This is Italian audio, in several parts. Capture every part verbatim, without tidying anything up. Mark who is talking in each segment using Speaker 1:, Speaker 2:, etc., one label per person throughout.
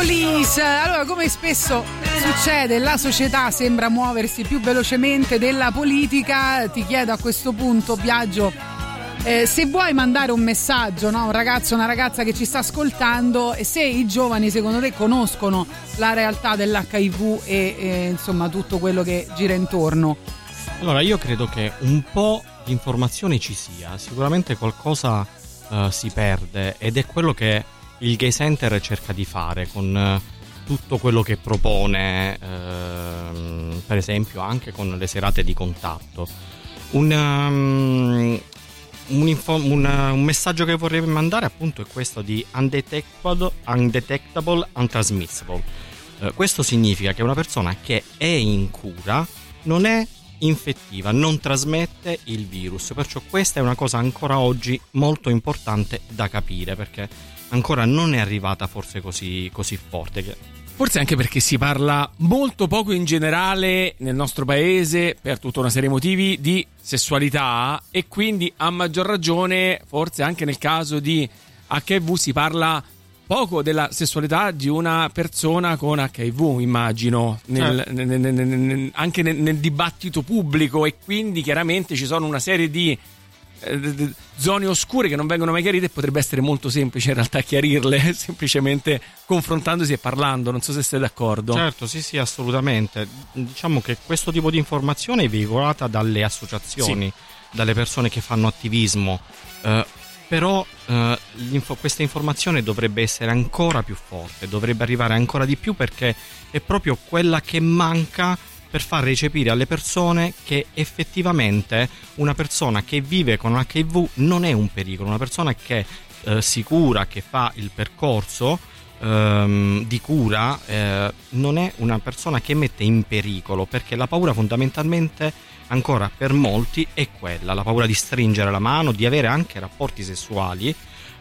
Speaker 1: Police. Allora, come spesso succede, la società sembra muoversi più velocemente della politica. Ti chiedo a questo punto, Biagio, eh, se vuoi mandare un messaggio, no? Un ragazzo o una ragazza che ci sta ascoltando, e se i giovani secondo te conoscono la realtà dell'H I V e, e insomma tutto quello che gira intorno.
Speaker 2: Allora, io credo che un po' di informazione ci sia, sicuramente qualcosa uh, si perde, ed è quello che il Gay Center cerca di fare con uh, tutto quello che propone, uh, per esempio anche con le serate di contatto. Un, um, un, info, un, uh, un messaggio che vorrei mandare appunto è questo di undetectable, undetectable untransmissible. Uh, questo significa che una persona che è in cura non è infettiva, non trasmette il virus, perciò questa è una cosa ancora oggi molto importante da capire, perché ancora non è arrivata forse così, così forte.
Speaker 3: Forse anche perché si parla molto poco in generale nel nostro paese, per tutta una serie di motivi, di sessualità, e quindi a maggior ragione forse anche nel caso di H I V si parla poco della sessualità di una persona con H I V, immagino, nel, certo. nel, nel, nel, anche nel, nel dibattito pubblico, e quindi chiaramente ci sono una serie di eh, zone oscure che non vengono mai chiarite, e potrebbe essere molto semplice in realtà chiarirle semplicemente confrontandosi e parlando. Non so se sei d'accordo.
Speaker 2: Certo, sì sì, assolutamente. Diciamo che questo tipo di informazione è veicolata dalle associazioni, sì, dalle persone che fanno attivismo, eh, però eh, questa informazione dovrebbe essere ancora più forte, dovrebbe arrivare ancora di più, perché è proprio quella che manca per far recepire alle persone che effettivamente una persona che vive con H I V non è un pericolo, una persona che eh, si cura, che fa il percorso ehm, di cura, eh, non è una persona che mette in pericolo, perché la paura fondamentalmente ancora per molti è quella, la paura di stringere la mano, di avere anche rapporti sessuali.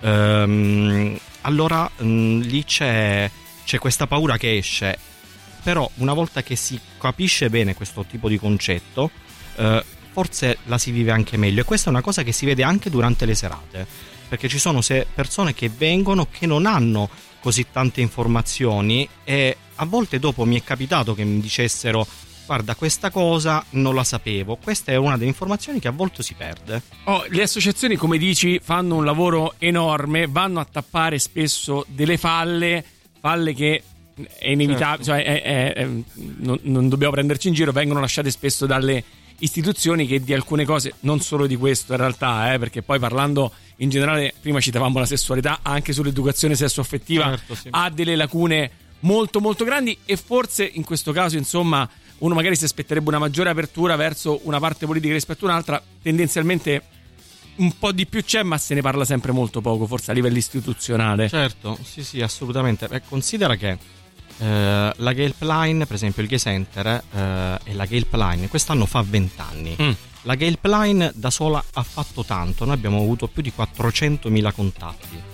Speaker 2: Ehm, allora mh, lì c'è, c'è questa paura che esce, però una volta che si capisce bene questo tipo di concetto, eh, forse la si vive anche meglio, e questa è una cosa che si vede anche durante le serate, perché ci sono se persone che vengono che non hanno così tante informazioni, e a volte dopo mi è capitato che mi dicessero: guarda, questa cosa non la sapevo. Questa è una delle informazioni che a volte si perde.
Speaker 3: Oh, le associazioni, come dici, fanno un lavoro enorme, vanno a tappare spesso delle falle, falle che è inevitabile, certo, cioè è, è, è, non, non dobbiamo prenderci in giro, vengono lasciate spesso dalle istituzioni che di alcune cose, non solo di questo in realtà, eh, perché poi parlando in generale, prima citavamo la sessualità, anche sull'educazione sessuaffettiva, certo, sì, ha delle lacune molto molto grandi, e forse in questo caso, insomma, uno magari si aspetterebbe una maggiore apertura verso una parte politica rispetto a un'altra. Tendenzialmente un po' di più c'è, ma se ne parla sempre molto poco, forse a livello istituzionale.
Speaker 2: Certo, sì sì, assolutamente. Beh, considera che eh, la Gay Helpline, per esempio il Gay Center eh, e la Gay Helpline quest'anno fa vent'anni. Mm. La Gay Helpline da sola ha fatto tanto, noi abbiamo avuto più di quattrocentomila contatti.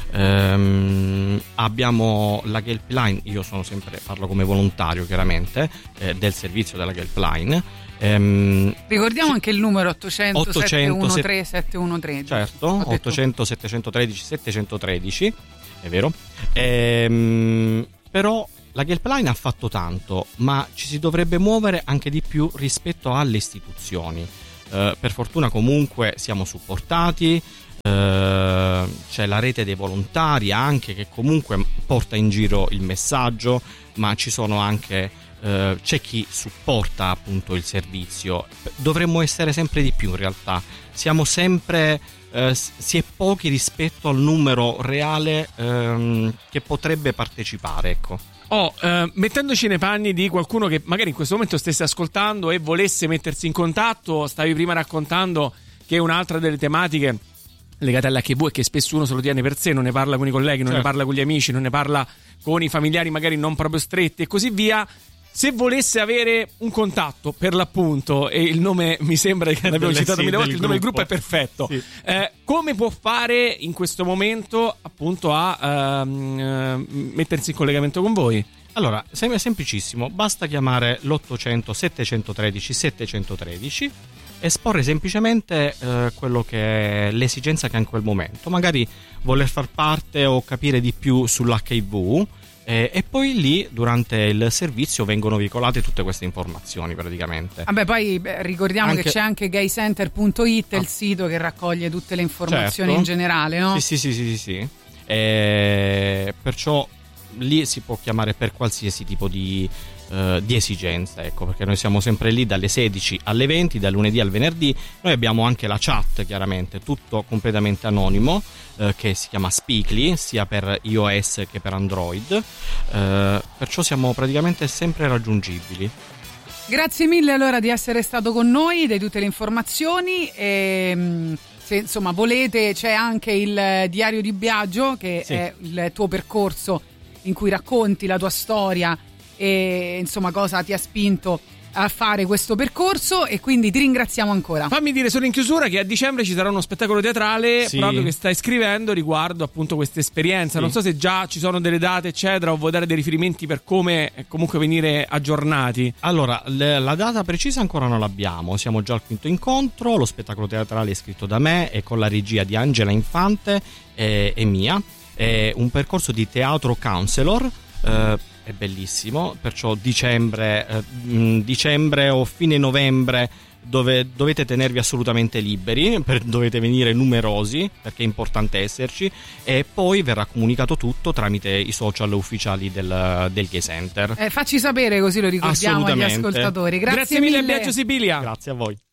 Speaker 2: Um, abbiamo la Gay Helpline, io sono sempre, parlo come volontario chiaramente, eh, del servizio della Gay Helpline. Um,
Speaker 1: ricordiamo anche il numero ottocento sette uno tre sette uno tre.
Speaker 2: Certo, ottocento settecentotredici settecentotredici, è vero. Um, però la Gay Helpline ha fatto tanto, ma ci si dovrebbe muovere anche di più rispetto alle istituzioni. Uh, per fortuna comunque siamo supportati. Uh, c'è la rete dei volontari anche, che comunque porta in giro il messaggio, ma ci sono anche uh, c'è chi supporta appunto il servizio. Dovremmo essere sempre di più, in realtà siamo sempre uh, si è pochi rispetto al numero reale um, che potrebbe partecipare, ecco.
Speaker 3: Oh, eh, mettendoci nei panni di qualcuno che magari in questo momento stesse ascoltando e volesse mettersi in contatto, stavi prima raccontando che un'altra delle tematiche legate all'H I V è che spesso uno se lo tiene per sé, non ne parla con i colleghi, non certo, ne parla con gli amici, non ne parla con i familiari magari non proprio stretti e così via. Se volesse avere un contatto, per l'appunto, e il nome mi sembra che l'abbiamo citato mille volte, il nome del gruppo è perfetto, sì, eh, come può fare in questo momento appunto a uh, mettersi in collegamento con voi?
Speaker 2: Allora, è semplicissimo, basta chiamare l'ottocento settecentotredici settecentotredici, esporre semplicemente eh, quello che è l'esigenza che ha in quel momento, magari voler far parte o capire di più sull'H I V, Eh, e poi lì durante il servizio vengono veicolate tutte queste informazioni praticamente.
Speaker 1: Vabbè, poi beh, ricordiamo
Speaker 2: Anche...
Speaker 1: che c'è anche gay center punto it, ah. il sito che raccoglie tutte le informazioni, certo, in generale, no?
Speaker 2: Sì, sì, sì, sì, sì, sì. Eh, perciò lì si può chiamare per qualsiasi tipo di, uh, di esigenza, ecco, perché noi siamo sempre lì dalle sedici alle venti, dal lunedì al venerdì. Noi abbiamo anche la chat, chiaramente, tutto completamente anonimo, uh, che si chiama Speakly, sia per iOS che per Android, uh, perciò siamo praticamente sempre raggiungibili.
Speaker 1: Grazie mille allora di essere stato con noi, di tutte le informazioni, e se insomma volete c'è anche il diario di Biagio, che sì. è il tuo percorso in cui racconti la tua storia e insomma cosa ti ha spinto a fare questo percorso, e quindi ti ringraziamo ancora.
Speaker 3: Fammi dire solo in chiusura che a dicembre ci sarà uno spettacolo teatrale, sì, proprio che stai scrivendo riguardo appunto questa esperienza, sì. Non so se già ci sono delle date eccetera, o vuoi dare dei riferimenti per come comunque venire aggiornati.
Speaker 2: Allora, le, la data precisa ancora non l'abbiamo, siamo già al quinto incontro. Lo spettacolo teatrale è scritto da me e con la regia di Angela Infante e, e mia. È un percorso di teatro counselor, eh, è bellissimo, perciò dicembre, eh, dicembre o fine novembre dove dovete tenervi assolutamente liberi, per, dovete venire numerosi perché è importante esserci, e poi verrà comunicato tutto tramite i social ufficiali del, del Gay Center.
Speaker 1: Eh, facci sapere così lo ricordiamo agli ascoltatori. Grazie,
Speaker 3: Grazie mille a Biagio Sibilia.
Speaker 2: Grazie a voi.